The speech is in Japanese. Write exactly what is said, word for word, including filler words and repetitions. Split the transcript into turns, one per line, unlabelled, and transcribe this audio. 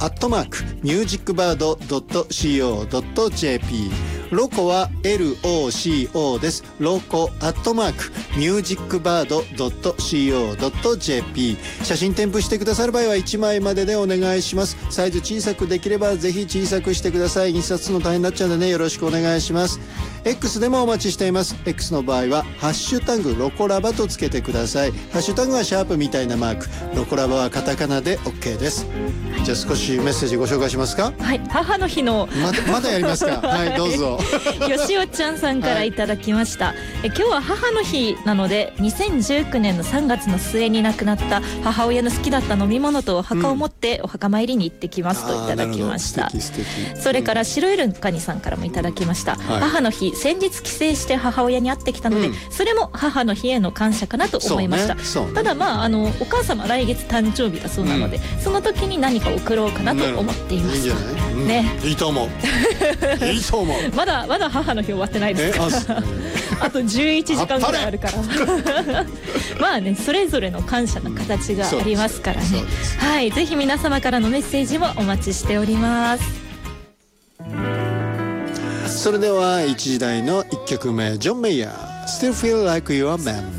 アットマークミュージックバードドットシーオードットジェーピー、ロコは エルオーシーオー です。ロコアットマークミュージックバードドットシーオードットジェーピー。 写真添付してくださる場合はいちまいまででお願いします。サイズ小さくできればぜひ小さくしてください。印刷するの大変になっちゃうんでね、よろしくお願いします。 X でもお待ちしています。 X の場合はハッシュタグロコラバとつけてください。ハッシュタグはシャープみたいなマーク、ロコラバはカタカナで OK です。じゃあ少しメッセージご紹介しますか。
はい、母の日の
まだ、まだやりますか。はい、どうぞ。
よしおちゃんさんからいただきました、はい、え今日は母の日なのでにせんじゅうきゅうねんのさんがつの末に亡くなった母親の好きだった飲み物とお墓を持ってお墓参りに行ってきますといただきました、うん、素敵素敵。それから白いルンカニさんからもいただきました、うん、はい、母の日先日帰省して母親に会ってきたので、うん、それも母の日への感謝かなと思いました、そうね、そうね。ただまああのお母様来月誕生日だそうなので、うん、その時に何か送ろうかなと思っています。いいんじゃない、うん、ね、いいと思ういいと思うまだまだ母の日終わってないですからあとじゅういちじかんぐらいあるからまあね、それぞれの感謝の形がありますからね、うん、はい、ぜひ皆様からのメッセージもお待ちしております。
それではいちじ台のいっきょくめ、ジョン・メイヤー Still Feel Like You're a Man。